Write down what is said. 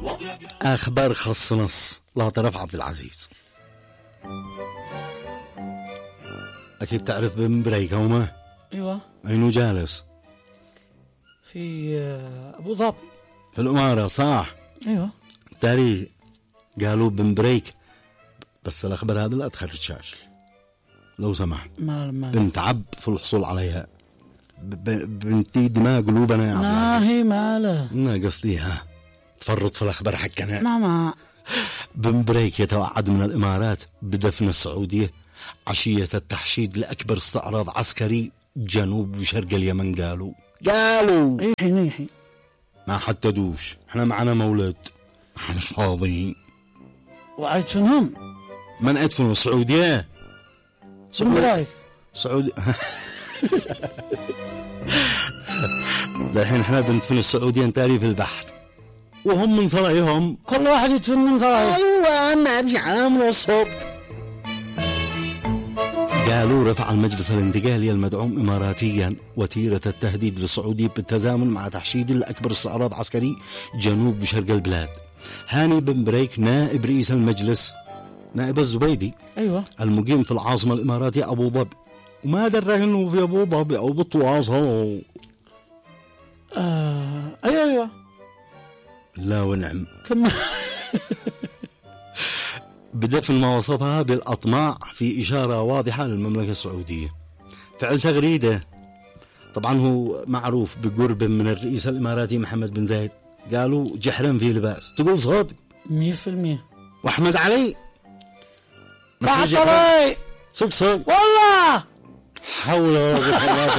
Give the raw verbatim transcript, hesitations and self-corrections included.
أخبار خص نص لا طرف عبد العزيز. أكيد تعرف بن بريك وما؟ أيوة. أينو جالس؟ في أبو ظبي في الأمارة صح؟ أيوة. تاري قالوا بن بريك، بس الأخبار هذا لا تخرجهاش لو سمحت. ما ما بنتعب في الحصول عليها، بنتي دماغ قلوبنا يا عبد العزيز. هي ماله لا قصدي ها تفرط في الأخبار حقنا. ماما بن بريك يتوعد من الإمارات بدفن السعودية عشية التحشيد لأكبر استعراض عسكري جنوب وشرق اليمن. قالوا قالوا إيحي نيحي ما حددوش، احنا معنا مولد احنا مش فاضيين. وعيد فينهم من ادفنوا السعودية بن بريك سعودي الحين احنا بندفن السعودية نتاري في البحر وهم من صرايهم كل واحد يدفن من صرايه. ايوه ما بيعاملوا الصدق. قالوا رفع المجلس الانتقالي المدعوم إماراتيا وتيرة التهديد للسعودية بالتزامن مع تحشيد الأكبر استعراض عسكري جنوب وشرق البلاد. هاني بن بريك نائب رئيس المجلس، نائب الزبيدي، أيوة، المقيم في العاصمة الإماراتية أبو ظبي، وما درى إنه في أبو ظبي أو بالطواصة. آه أيوة أيوة لا ونعم. كم بدفن ما وصفها بالأطماع في إشارة واضحة للمملكة السعودية. فعل تغريدة طبعا هو معروف بقرب من الرئيس الإماراتي محمد بن زايد. قالوا جحرا في لباس. تقول صادق مية في المية. وأحمد علي بعد علي صدق صدق والله حول ولا قوة إلا بالله.